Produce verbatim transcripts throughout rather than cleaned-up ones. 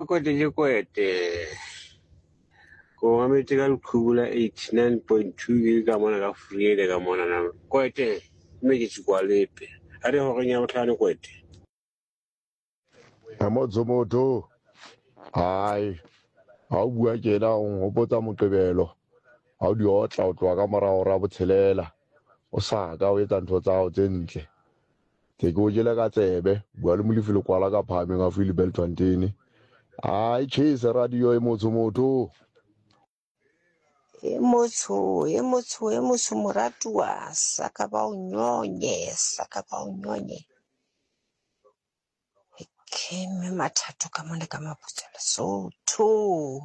kwete je kwete ko amete ka lukubula eighty-nine point two ka mona ka freele ka mona na kwete me ke tsikwalepe are ho renya botlhano kwete Amotso motho hai ha o bua tjena o ngopotsa Moqebelo ha o di otla o tloa ka morao ra botshelela o sa ka o etsa ntho tsa hao tse ntle ke go jela ka tsebe bua le molefile kwala ka phameng a file Beltwantene ai chase radio e motho motho e motho e motho e motho moratuwa saka ba o nyonye saka ba o nyonye keme mathatho ka mona ka maputsela so two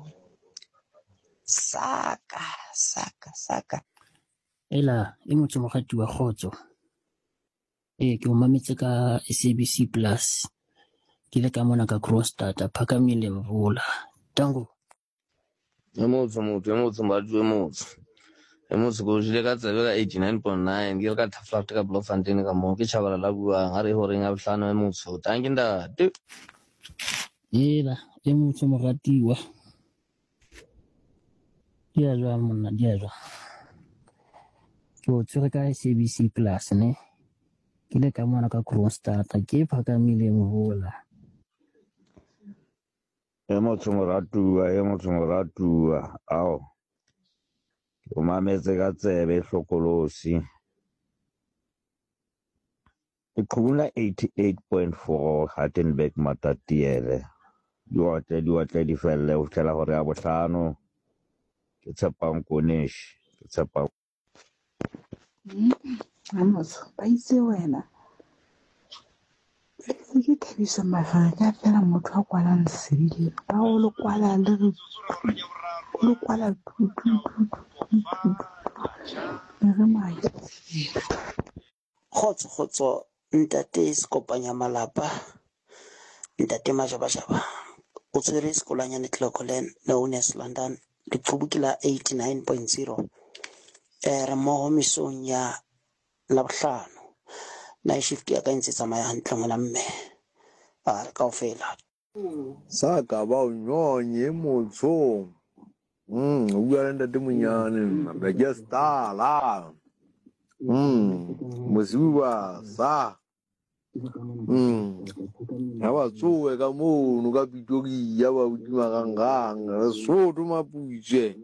saka saka saka ela e motho mogati wa khotso e ke o mametse ka S A B C Plus ke le ka mona ka cross data phakamile mvula tango emotse motho emotse mbatho emotse emotse go jile ka tsebe ka eighty-nine point nine ke ka Thaflat ka Bloemfontein ka mo ke chabala la buang ha re ho renga bohlano emotse o tangi ndate ela e motho mogatiwa dia jwa monna dia jwa ke tsere ka S A B C Plus ne ke le ka mona ka cross data ke phakamile mvula emotse moratua emotse moratua ao o mametse ka tsebe hlokolosi iqhubula eighty-eight point four Hartenberg Matatiele di watle di watle di felle o tshela hore ya bohlano ke tsepang konesh ke tsepang Amos ba itse wena ke Thabiso Mafara ka fela motho a kwalang sedile ba o lo kwala le lo kwala tu tu tu re mai khotso khotso ntate skopanya malapa ntate majabajaba o tsere sekolanyane Clocolan known as London dipfubukila eighty-nine point zero eh re mo misong ya labohlano na shift ya ka ntse tsamaya hantle ngwana mme a re kaofela saka ba o nyonye motho mm o bua le ntate monyane ba ke stala mm mosiwa sa mm ha ba tsoe ka mono ka pitori ya ba udima gangang re sotho maputse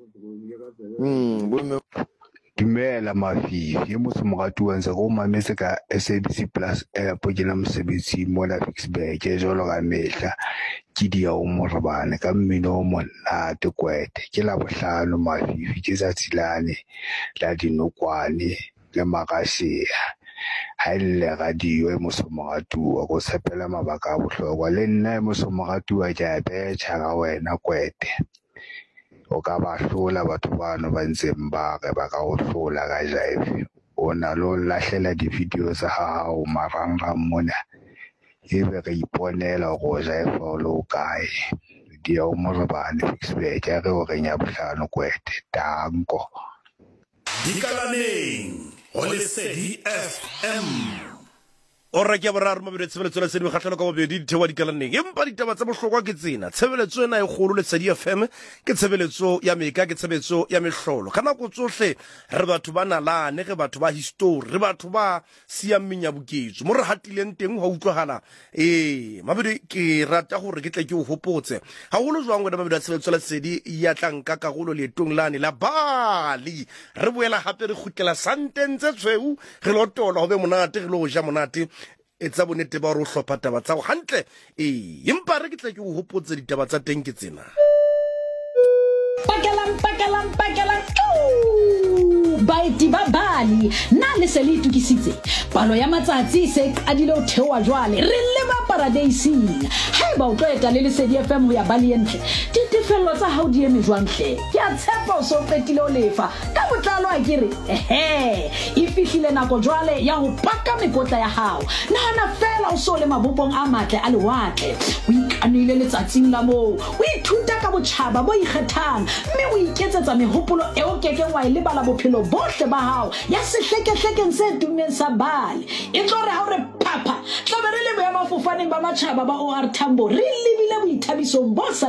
mm bo Dumela mafifi e motho mogati wa ntse go mametse ka S A B C Plus e pokela mosebetsi mona Fixburg e jolo ka mehla ke dia o morabane ka mmino o monate kwete ke la bohlano mafifi ke sa tsilane la dinokwane le makashea ha ile radio e motho mogati wa go sepela mabaka a bohlokwa le nna e motho mogati wa ke a betjha ka wena kwete o ka ba hlola batho bano ba ntseng ba re ba ka go hlola ka jive o na lo lahlela di-video tsa hao marangrang mona ebe re iponela go jive o lo kae dia o morabane Fixburg ya re o renya bohlano kwete tanko dikalaneng go Lesedi F M o re ke boraro mo tshebeletso le tsedi mekgatlhelo ka bobedi dithewa dikalaneng empa ditaba tsa bohlokwa ke tsena tshebeletso ena e kgolo Lesedi F M ke tshebeletso ya meka ke tshebeletso ya mehlolo kana go tsohle re batho ba nalane ge batho ba history re batho ba siameng ya boketso mo re hatileng teng ho utlwahala eh mabedi ke rata gore ke tle ke o hopotse ha holo jwang wena mabedi a tshebeletso la Lesedi ya tlanka ka golo le tong lane la Bali re boela hape re khutlela santentse tshweu re lo tola ho be monate re lo ja monate etsa bonete ba re o hlopha taba tsa go hantle eh empa re ke tle ke o hopotse ditaba tsa teng ke tsena pakelang pakelang pakelang baeti ba Bali na le se le itukisitse palo ya matsatsi se qadile o thewa jwale re le ba paradieseng ha ba o tloeta le Lesedi F M ya Bali entle ditefello tsa hao di eme jwantle ke a tshepa o so fetile o lefa ka botlalo a kere ehe e fihlile nako jwale ya ho paka mekotla ya hao nahana fela o so le mabopong a matle a lewatle o ikanile letsatsing la mo o ithuta ka botjhaba bo ikgethang mme o iketsetsa mehopolo e o keke wa ile bala bophelo bohle ba hao ya sehlekehlekeng se tummeng sa Bali e tlo re ha o re papa tla be re le boema fofaneng ba matjhaba ba O R Tambo re lebile boithabisong bo